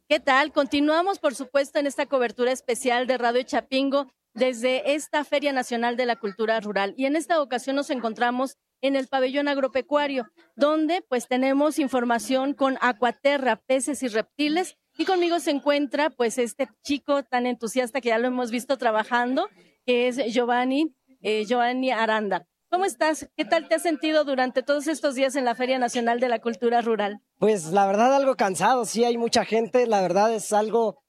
¿Qué tal? Continuamos, por supuesto, en esta cobertura especial de Radio Chapingo desde esta Feria Nacional de la Cultura Rural. Y en esta ocasión nos encontramos en el pabellón agropecuario, donde pues tenemos información con Aquaterra, peces y reptiles. Y conmigo se encuentra pues este chico tan entusiasta que ya lo hemos visto trabajando, que es Giovanni Aranda. ¿Cómo estás? ¿Qué tal te has sentido durante todos estos días en la Feria Nacional de la Cultura Rural? Pues la verdad algo cansado, sí hay mucha gente, la verdad es algo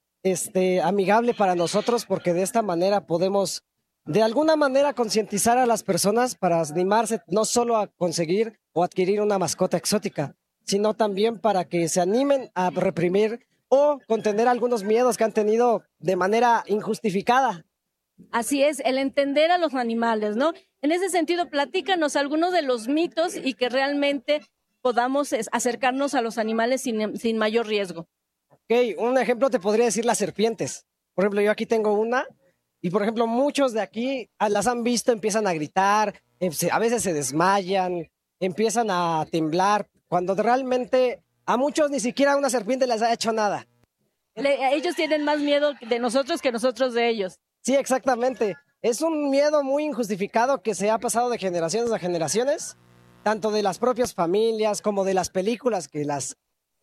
amigable para nosotros porque de esta manera podemos de alguna manera concientizar a las personas para animarse no solo a conseguir o adquirir una mascota exótica, sino también para que se animen a reprimir o contener algunos miedos que han tenido de manera injustificada. Así es, el entender a los animales, ¿no? En ese sentido, platícanos algunos de los mitos y que realmente podamos acercarnos a los animales sin mayor riesgo. Ok, un ejemplo te podría decir las serpientes. Por ejemplo, yo aquí tengo una y, por ejemplo, muchos de aquí las han visto, empiezan a gritar, a veces se desmayan, empiezan a temblar, cuando realmente a muchos ni siquiera una serpiente les ha hecho nada. Ellos tienen más miedo de nosotros que nosotros de ellos. Sí, exactamente. Es un miedo muy injustificado que se ha pasado de generaciones a generaciones, tanto de las propias familias como de las películas que las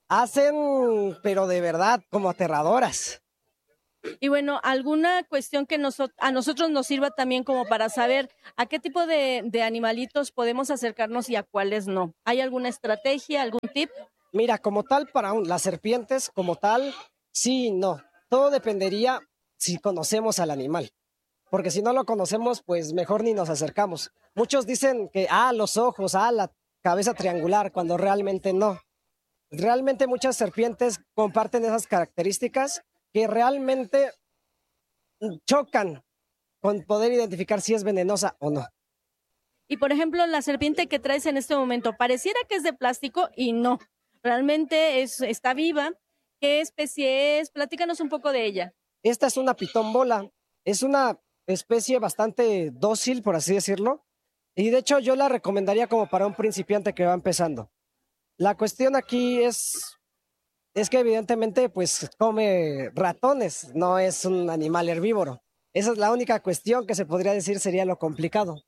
hacen, pero de verdad, como aterradoras. Y bueno, alguna cuestión que a nosotros nos sirva también como para saber a qué tipo de animalitos podemos acercarnos y a cuáles no. ¿Hay alguna estrategia, algún tip? Mira, como tal, las serpientes, como tal, sí y no. Todo dependería si conocemos al animal. Porque si no lo conocemos, pues mejor ni nos acercamos. Muchos dicen que, los ojos, la cabeza triangular, cuando realmente no. Realmente muchas serpientes comparten esas características que realmente chocan con poder identificar si es venenosa o no. Y por ejemplo, la serpiente que traes en este momento, pareciera que es de plástico y no. Realmente está viva. ¿Qué especie es? Platícanos un poco de ella. Esta es una pitón bola. Es una especie bastante dócil, por así decirlo. Y de hecho yo la recomendaría como para un principiante que va empezando. La cuestión aquí es que evidentemente pues come ratones, no es un animal herbívoro. Esa es la única cuestión que se podría decir sería lo complicado.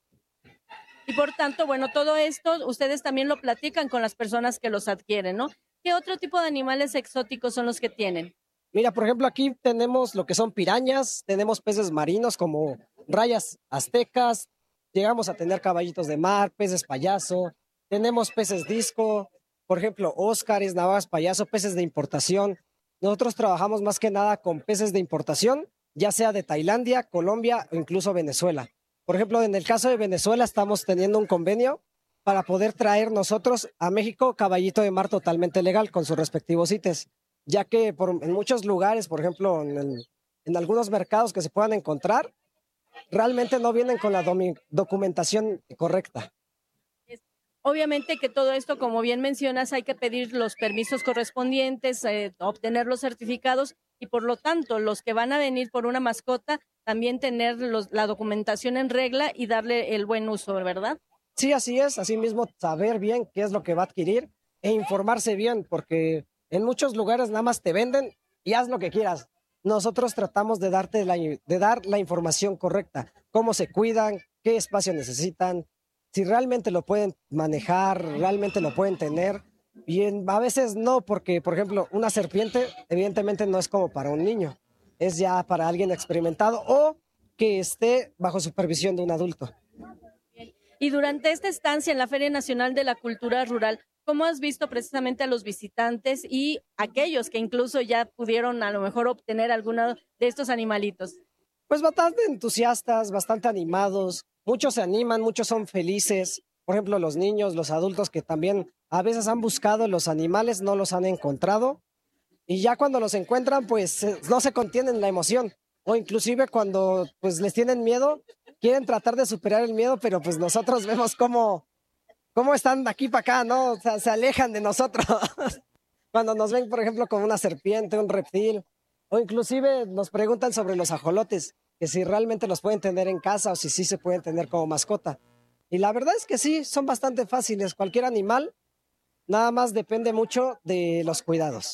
Y por tanto, bueno, todo esto ustedes también lo platican con las personas que los adquieren, ¿no? ¿Qué otro tipo de animales exóticos son los que tienen? Mira, por ejemplo, aquí tenemos lo que son pirañas, tenemos peces marinos como rayas aztecas, llegamos a tener caballitos de mar, peces payaso, tenemos peces disco, por ejemplo, óscares, navajas payaso, peces de importación. Nosotros trabajamos más que nada con peces de importación, ya sea de Tailandia, Colombia o incluso Venezuela. Por ejemplo, en el caso de Venezuela estamos teniendo un convenio para poder traer nosotros a México caballito de mar totalmente legal con sus respectivos CITES, ya que en muchos lugares, por ejemplo, en algunos mercados que se puedan encontrar, realmente no vienen con la documentación correcta. Obviamente que todo esto, como bien mencionas, hay que pedir los permisos correspondientes, obtener los certificados y por lo tanto los que van a venir por una mascota también tener la documentación en regla y darle el buen uso, ¿verdad? Sí, así es, así mismo saber bien qué es lo que va a adquirir e informarse bien, porque en muchos lugares nada más te venden y haz lo que quieras. Nosotros tratamos de dar la información correcta, cómo se cuidan, qué espacio necesitan, si realmente lo pueden manejar, realmente lo pueden tener. A veces no, porque, por ejemplo, una serpiente evidentemente no es como para un niño, es ya para alguien experimentado o que esté bajo supervisión de un adulto. Y durante esta estancia en la Feria Nacional de la Cultura Rural, ¿cómo has visto precisamente a los visitantes y aquellos que incluso ya pudieron a lo mejor obtener alguno de estos animalitos? Pues bastante entusiastas, bastante animados, muchos se animan, muchos son felices. Por ejemplo, los niños, los adultos que también a veces han buscado los animales, no los han encontrado. Y ya cuando los encuentran, pues no se contienen la emoción. O inclusive cuando pues les tienen miedo, quieren tratar de superar el miedo, pero pues nosotros vemos cómo están de aquí para acá, ¿no? O sea, se alejan de nosotros. Cuando nos ven, por ejemplo, con una serpiente, un reptil, o inclusive nos preguntan sobre los ajolotes, que si realmente los pueden tener en casa o si sí se pueden tener como mascota. Y la verdad es que sí, son bastante fáciles. Cualquier animal, nada más depende mucho de los cuidados.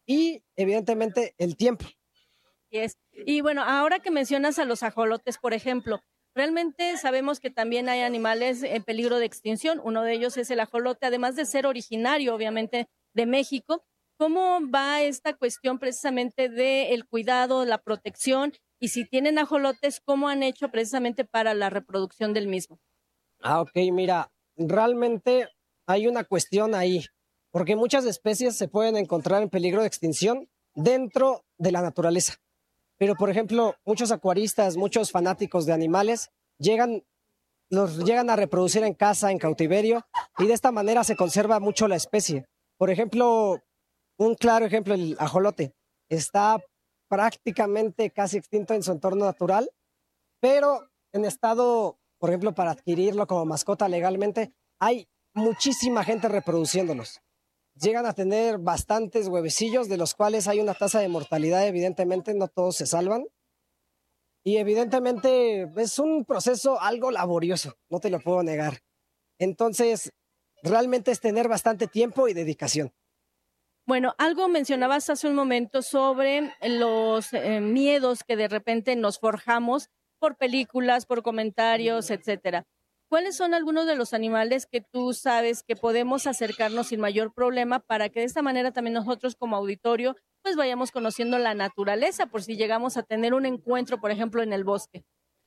y evidentemente el tiempo. Y bueno, ahora que mencionas a los ajolotes, por ejemplo, realmente sabemos que también hay animales en peligro de extinción. Uno de ellos es el ajolote, además de ser originario, obviamente, de México. ¿Cómo va esta cuestión precisamente del cuidado, la protección? Y si tienen ajolotes, ¿cómo han hecho precisamente para la reproducción del mismo? Ok, mira, realmente hay una cuestión ahí, porque muchas especies se pueden encontrar en peligro de extinción dentro de la naturaleza. Pero, por ejemplo, muchos acuaristas, muchos fanáticos de animales los llegan a reproducir en casa, en cautiverio, y de esta manera se conserva mucho la especie. Por ejemplo, un claro ejemplo, el ajolote está prácticamente casi extinto en su entorno natural, pero en estado, por ejemplo, para adquirirlo como mascota legalmente, hay muchísima gente reproduciéndolos. Llegan a tener bastantes huevecillos, de los cuales hay una tasa de mortalidad, evidentemente no todos se salvan. Y evidentemente es un proceso algo laborioso, no te lo puedo negar. Entonces, realmente es tener bastante tiempo y dedicación. Bueno, algo mencionabas hace un momento sobre los miedos que de repente nos forjamos por películas, por comentarios, etcétera. ¿Cuáles son algunos de los animales que tú sabes que podemos acercarnos sin mayor problema para que de esta manera también nosotros como auditorio pues vayamos conociendo la naturaleza por si llegamos a tener un encuentro, por ejemplo, en el bosque?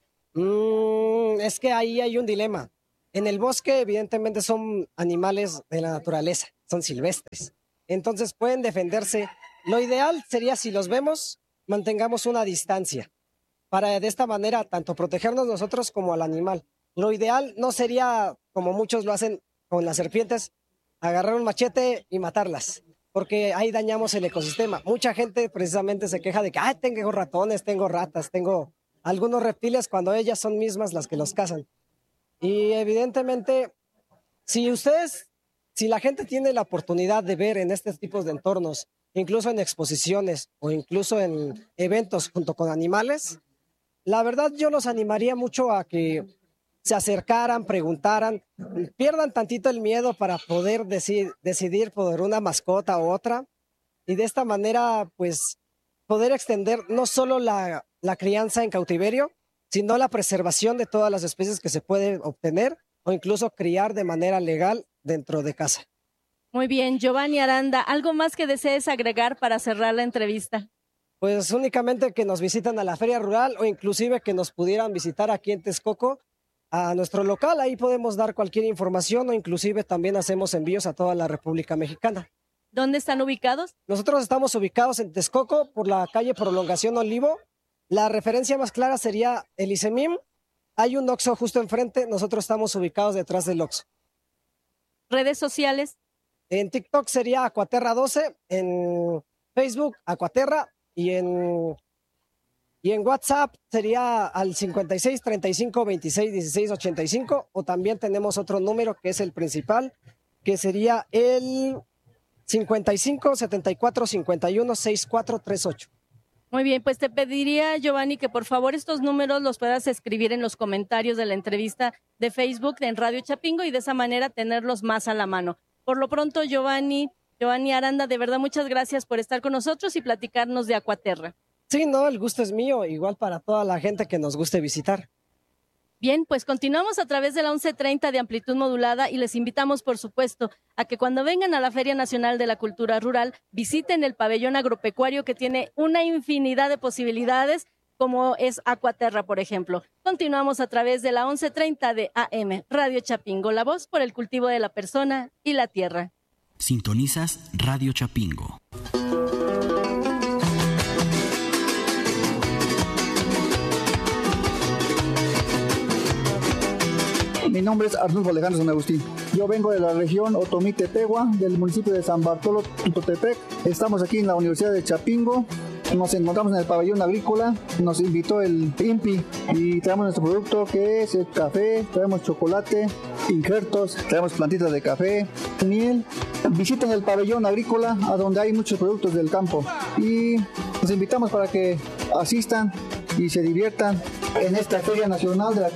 Es que ahí hay un dilema. En el bosque, evidentemente, son animales de la naturaleza, son silvestres. Entonces pueden defenderse. Lo ideal sería, si los vemos, mantengamos una distancia para de esta manera tanto protegernos nosotros como al animal. Lo ideal no sería, como muchos lo hacen con las serpientes, agarrar un machete y matarlas, porque ahí dañamos el ecosistema. Mucha gente precisamente se queja de que tengo ratones, tengo ratas, tengo algunos reptiles, cuando ellas son mismas las que los cazan. Y evidentemente, si la gente tiene la oportunidad de ver en estos tipos de entornos, incluso en exposiciones o incluso en eventos junto con animales, la verdad yo los animaría mucho a que se acercaran, preguntaran, pierdan tantito el miedo para poder decidir por una mascota u otra, y de esta manera pues poder extender no solo la crianza en cautiverio, sino la preservación de todas las especies que se pueden obtener o incluso criar de manera legal dentro de casa. Muy bien, Giovanni Aranda, ¿algo más que desees agregar para cerrar la entrevista? Pues únicamente que nos visiten a la Feria Rural o inclusive que nos pudieran visitar aquí en Texcoco a nuestro local. Ahí podemos dar cualquier información o inclusive también hacemos envíos a toda la República Mexicana. ¿Dónde están ubicados? Nosotros estamos ubicados en Texcoco por la calle Prolongación Olivo. La referencia más clara sería el ICEMIM. Hay un Oxxo justo enfrente. Nosotros estamos ubicados detrás del Oxxo. ¿Redes sociales? En TikTok sería Aquaterra 12, en Facebook Aquaterra y en WhatsApp sería al 56 35 26 16 85, o también tenemos otro número que es el principal, que sería el 55 74 51 64 38. Muy bien, pues te pediría, Giovanni, que por favor estos números los puedas escribir en los comentarios de la entrevista de Facebook en Radio Chapingo y de esa manera tenerlos más a la mano. Por lo pronto, Giovanni Aranda, de verdad muchas gracias por estar con nosotros y platicarnos de Aquaterra. Sí, no, el gusto es mío, igual para toda la gente que nos guste visitar. Bien, pues continuamos a través de la 1130 de amplitud modulada y les invitamos, por supuesto, a que cuando vengan a la Feria Nacional de la Cultura Rural visiten el pabellón agropecuario que tiene una infinidad de posibilidades, como es Aquaterra, por ejemplo. Continuamos a través de la 1130 de AM, Radio Chapingo, la voz por el cultivo de la persona y la tierra. Sintonizas Radio Chapingo. Mi nombre es Arnulfo Alejandro San Agustín. Yo vengo de la región Otomí-Tepehuá, del municipio de San Bartolo, Tutotepec. Estamos aquí en la Universidad de Chapingo. Nos encontramos en el pabellón agrícola. Nos invitó el INPI y traemos nuestro producto, que es el café. Traemos chocolate, injertos, traemos plantitas de café, miel. Visiten el pabellón agrícola, a donde hay muchos productos del campo. Y los invitamos para que asistan y se diviertan en esta Feria Nacional de la